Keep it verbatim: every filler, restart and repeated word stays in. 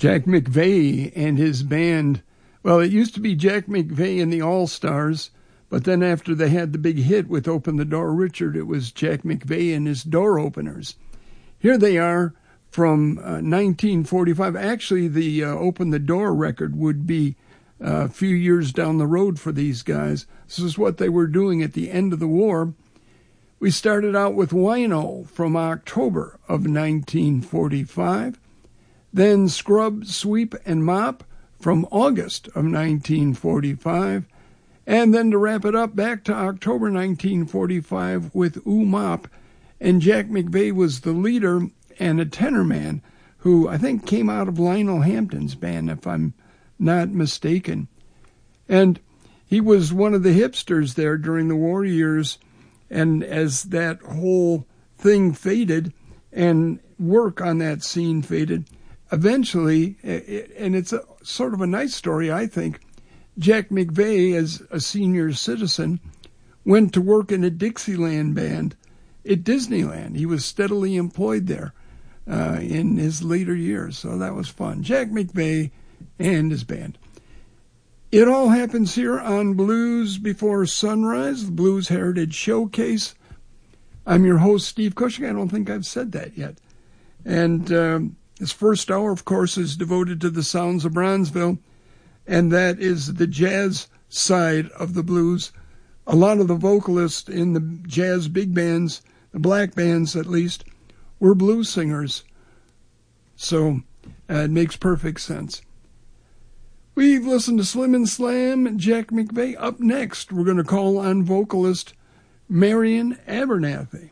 Jack McVeigh and his band. Well, it used to be Jack McVeigh and the All-Stars, but then after they had the big hit with Open the Door, Richard, it was Jack McVeigh and his Door Openers. Here they are from uh, nineteen forty-five. Actually, the uh, Open the Door record would be uh, a few years down the road for these guys. This is what they were doing at the end of the war. We started out with Wino from October of nineteen forty-five. Then Scrub, Sweep, and Mop from August of nineteen forty-five. And then to wrap it up, back to October nineteen forty-five with Oo Mop. And Jack McVeigh was the leader and a tenor man who I think came out of Lionel Hampton's band, if I'm not mistaken. And he was one of the hipsters there during the war years. And as that whole thing faded and work on that scene faded, eventually, and it's a, sort of a nice story, I think, Jack McVeigh, as a senior citizen, went to work in a Dixieland band at Disneyland. He was steadily employed there uh, in his later years, so that was fun. Jack McVeigh and his band. It all happens here on Blues Before Sunrise, the Blues Heritage Showcase. I'm your host, Steve Cushing. I don't think I've said that yet. And um, this first hour, of course, is devoted to the sounds of Bronzeville, and that is the jazz side of the blues. A lot of the vocalists in the jazz big bands, the black bands at least, were blues singers. So uh, it makes perfect sense. We've listened to Slim and Slam, Jack McVeigh. Up next, we're going to call on vocalist Marian Abernathy.